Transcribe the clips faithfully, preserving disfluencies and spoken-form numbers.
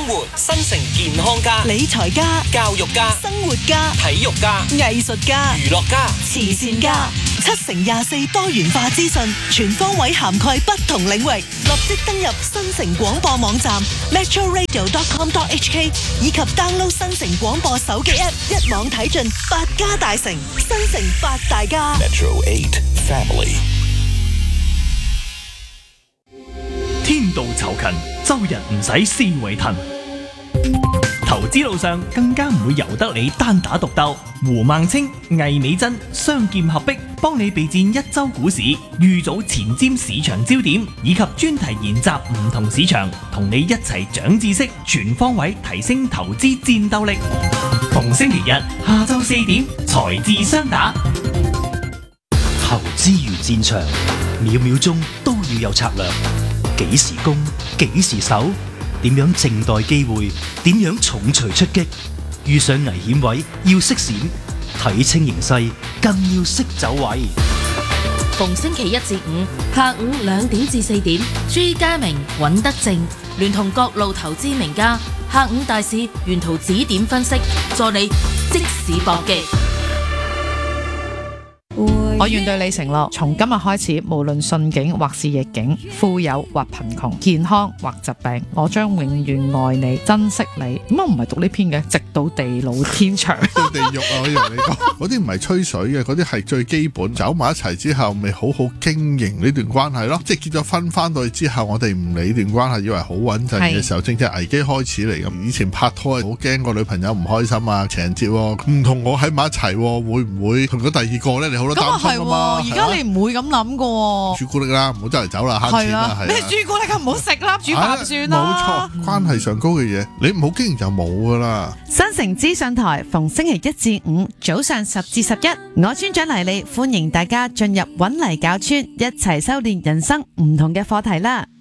活、新城健康家、 理財家、 教育家、 生活家、 體育家、 藝術家、 娛樂家、 慈善家，七乘廿四多元化資訊，全方位涵蓋不同領域。立即登入新城廣播網站 metro radio dot com dot h k 以及 download 新城廣播手機 app， 一網睇盡八家大城，新城八大家。 Metro eight Family。 天道酬勤，周日唔使思維騰。投資路上更加唔會由得你單打獨鬥。胡孟青、魏美珍雙劍合璧，幫你備戰一周股市，預早前瞻市場焦點，以及專題研習唔同市場，同你一齊長知識，全方位提升投資戰鬥力。逢星期日下晝四點，財智雙打。 投資如戰場，秒秒鐘都要有策略。幾時攻，幾時守，點樣靜待機會，點樣重錘出擊。遇上危險位要識閃，睇清形勢更要識走位。 逢星期一至五下午兩點至四點，朱家明、尹德正聯同各路投資名家，下午大市沿途指點分析，助你即時搏擊。 我願對你承諾，從今日開始，無論順境或是逆境，富有或貧窮，健康或疾病，我將永遠愛你、珍惜你。點解唔係讀呢篇嘅？直到地老天長。 到地獄啊！我以為你講嗰啲唔係吹水嘅，嗰啲係最基本。走埋一齊之後，咪好好經營呢段關係咯。即係結咗婚翻到去之後，我哋唔理段關係，以為好穩陣嘅時候，正正危機開始嚟咁。以前拍拖係好驚個女朋友唔開心啊，情人節唔同我喺埋一齊，會唔會同咗第二個咧？你好多擔心。 而家你唔會咁諗噶， 朱古力啦，唔好周圍走啦，慳錢啦，係咩朱古力啊，唔好食啦，煮飯算啦。 冇錯，關係上高嘅嘢，你唔好經營就冇噶啦。 新城資訊台逢星期一至五早上十至十一，我村長黎莉歡迎大家進入搵泥教村，一齊修煉人生唔同嘅課題啦。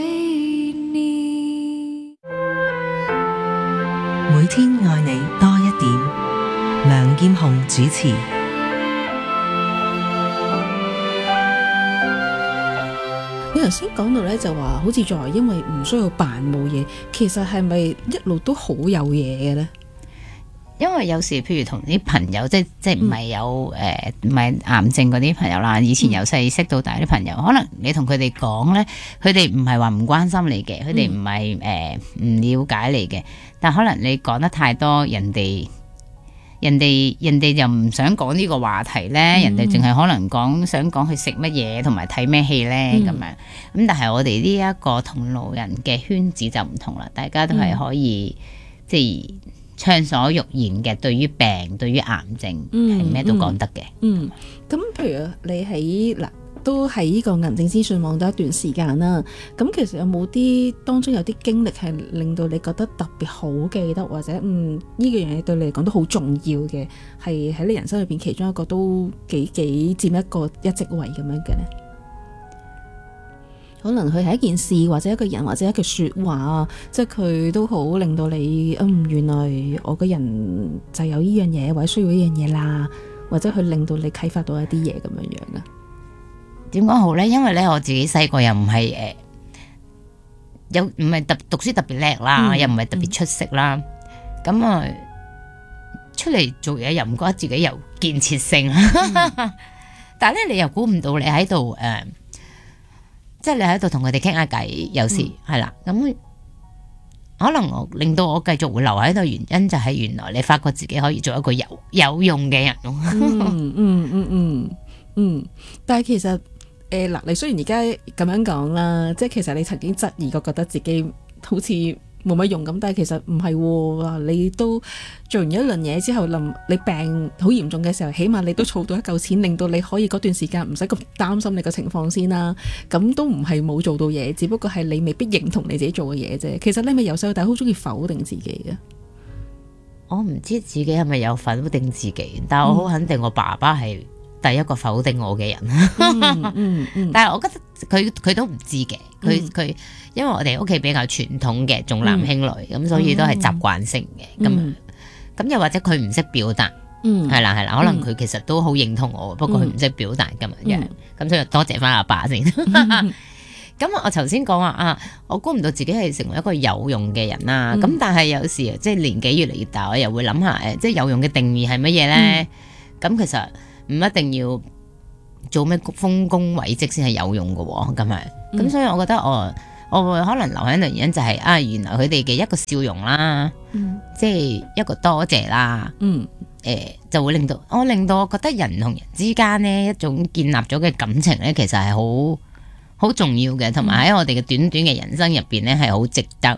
每天愛你多一點，梁劍虹主持。 你頭先講到咧，就話好似在因為唔需要扮冇嘢，其實係咪一路都好有嘢嘅咧？ 因為有時譬如同啲朋友，即係即係唔係有誒唔係癌症嗰啲朋友啦，以前由細識到大啲朋友，可能你同佢哋講咧，佢哋唔係話唔關心你嘅，佢哋唔係誒唔了解你嘅，但可能你講得太多，人哋。人哋人哋又唔想講呢個話題咧，嗯、人哋淨係可能講想講佢食乜嘢同埋睇咩戲咧咁樣。咁但係我哋呢一個同路人嘅圈子就唔同啦，大家都係可以、嗯、即係暢所欲言嘅。對於病，對於癌症係咩、嗯、都講得嘅。 嗯，咁、嗯、譬如你喺嗱。都喺呢個銀證資訊網得一段時間啦，咁其實有冇啲當中有啲經歷係令到你覺得特別好記得，或者嗯呢個樣嘢對你嚟講都好重要嘅，係喺你人生裏邊其中一個都幾幾佔一個一席位咁樣嘅呢？可能佢係一件事，或者一個人，或者一句說話，即係佢都好令到你嗯原來我個人就有呢樣嘢，或者需要呢樣嘢啦，或者佢令到你啟發到一啲嘢咁樣樣啊。 點講好咧？因為咧我自己細個又唔係誒，有唔係特讀書特別叻啦，嗯、又唔係特別出色啦。咁、嗯、啊，出嚟做嘢又唔覺得自己有建設性。嗯、但係咧，你又估唔到你喺度誒，即係你喺度同佢哋傾下偈，有時係啦。咁、嗯、可能我令到我繼續會留喺度，原因就係原來你發覺自己可以做一個有有用嘅人咯。 嗯嗯嗯嗯嗯，但係其實。誒嗱、呃，你雖然而家咁樣講啦，即係其實你曾經質疑過，覺得自己好似冇乜用咁，但係其實唔係喎，你都做完一輪嘢之後，臨你病好嚴重嘅時候，起碼你都儲到一嚿錢，令到你可以嗰段時間唔使咁擔心你個情況先啦。咁都唔係冇做到嘢，只不過係你未必認同你自己做嘅嘢啫。其實你咪由細到大好中意否定自己嘅。 我唔知自己係咪有否定自己，但係我好肯定我爸爸係第一個否定我嘅人。嗯嗯嗯、但係我覺得佢佢都唔知嘅，佢佢、嗯、因為我哋屋企比較傳統嘅重男輕女，咁、嗯、所以都係習慣性嘅。咁咁、嗯、又或者佢唔識表達，係啦係啦，可能佢其實都好認同我，嗯、不過佢唔識表達咁樣。咁、嗯、所以多謝翻阿爸先。咁咁我頭先講話啊，我估唔到自己係成為一個有用嘅人啦。咁、嗯、但係有時即係年紀越嚟越大，我又會諗下誒，即係有用嘅定義係乜嘢咧？咁、嗯、其實唔一定要做咩豐功偉績先係有用嘅喎。咁樣咁，嗯、所以我覺得我我會可能留喺度原因就係、是、啊，原來佢哋嘅一個笑容啦，嗯、即係一個多謝啦。嗯誒、呃，就會令到我令到我覺得人同人之間呢一種建立咗嘅感情咧，其實係好好重要嘅，同埋喺我哋嘅短短嘅人生入邊咧，係好值得誒，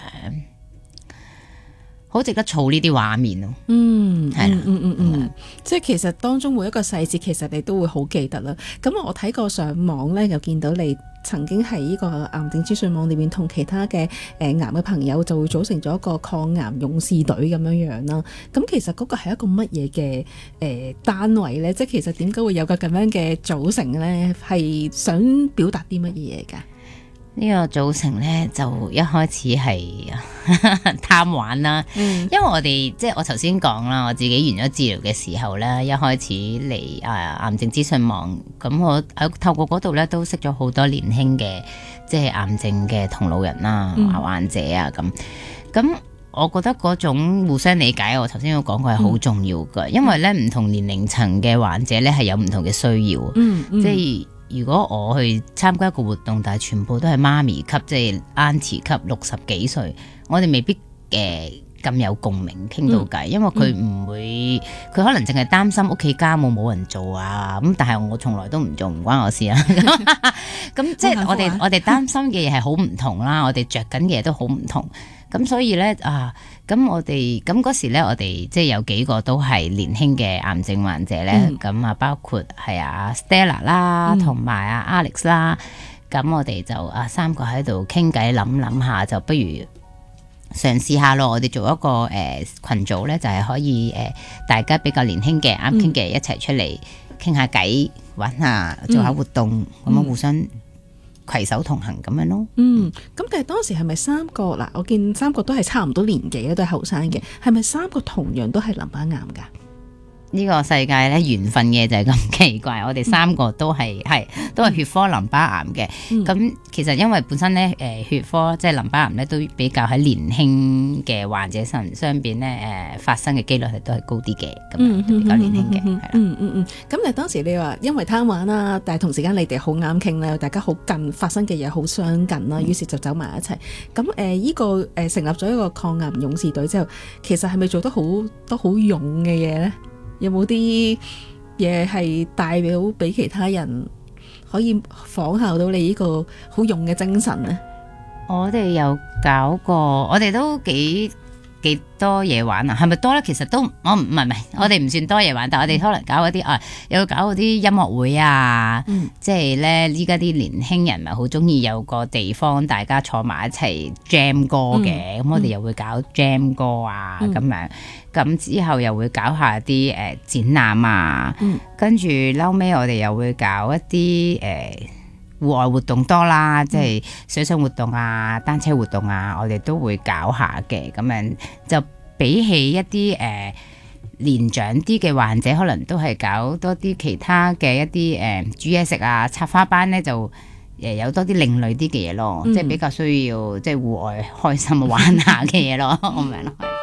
好、呃、值得儲呢啲畫面咯。嗯，係啦， 嗯嗯嗯嗯，即係其實當中每一個細節，其實你都會好記得啦。咁我睇過上網咧，又見到你曾經喺呢個癌症資訊網裏面同其他嘅誒、呃、癌嘅朋友就會組成咗一個抗癌勇士隊咁樣樣啦。咁其實嗰個係一個乜嘢嘅誒單位咧？即係其實點解會有個咁樣嘅組成咧？係想表達啲乜嘢嘢㗎？ 呢個組成咧就一開始係貪玩啦，嗯、因為我哋即係我頭先講啦，我自己完咗治療嘅時候咧，一開始嚟誒癌症資訊網，咁我喺透過嗰度咧都識咗好多年輕嘅即係癌症嘅同路人啦、嗯、患者啊咁，咁我覺得嗰種互相理解，我頭先有講過係好重要㗎，嗯、因為咧唔同年齡層嘅患者咧係有唔同嘅需要，嗯嗯、即係。如果我去參加一個活動，但係全部都係媽咪級，即係 auntie 級，六十幾歲，我哋未必誒咁、呃、有共鳴傾到偈，嗯、因為佢唔會，佢、嗯、可能淨係擔心屋企家務冇人做啊，咁但係我從來都唔做，唔關我事啊。咁即係我哋我哋擔心嘅嘢係好唔同啦，我哋着緊嘅嘢都好唔同。咁所以咧啊，咁我哋咁嗰時咧，我哋即係有幾個都係年輕嘅癌症患者咧，咁啊、嗯、包括係阿 Stella 啦，同埋阿 Alex 啦，咁我哋就啊三個喺度傾偈諗諗下，就不如嘗試下咯。我哋做一個誒、呃、群組咧，就係、是、可以誒、呃、大家比較年輕嘅啱傾嘅一齊出嚟傾下偈，玩下做下活動，咁、嗯、樣互相攜手同行咁樣咯。嗯， 咁但係當時係咪三個嗱？我見三個都係差唔多年紀，都係後生嘅，係咪三個同樣都係淋巴癌㗎？ 呢個世界咧緣分嘅就係咁奇怪，我哋三個都係係、嗯、都係血科淋巴癌嘅。咁、嗯、其實因為本身咧誒血科即係淋巴癌咧都比較喺年輕嘅患者身上邊咧誒發生嘅機率係都係高啲嘅，咁樣比較年輕嘅係啦。 嗯嗯嗯。咁你當時你話因為貪玩啦，但係同時間你哋好啱傾咧，大家好近發生嘅嘢好相近啦，於是就走埋一齊。咁誒依個誒、呃、成立咗一個抗癌勇士隊之後，其實係咪做得好多好勇嘅嘢咧？有冇啲嘢係代表俾其他人可以仿效到你呢個好勇嘅精神呢？ 我哋有搞過，我哋都幾幾多嘢玩啊？係咪多咧？其實都我唔唔係唔係，我哋唔算多嘢玩，但係我哋可能搞嗰啲啊，有搞嗰啲音樂會啊，嗯、即係咧依家啲年輕人咪好中意有個地方大家坐埋一齊 jam 歌嘅，咁、嗯、我哋又會搞 jam 歌啊咁、嗯、樣，咁之後又會搞下啲誒、呃、展覽啊，嗯、跟住後尾我哋又會搞一啲誒。呃戶外活動多啦，即係水上活動啊、單車活動啊，我哋都會搞下嘅。咁樣就比起一啲誒、呃、年長啲嘅患者，可能都係搞多啲其他嘅一啲誒、呃、煮嘢食啊、插花班咧，就誒有多啲另類啲嘅嘢咯，嗯、即係比較需要即係戶外開心玩下嘅嘢咯，咁樣咯。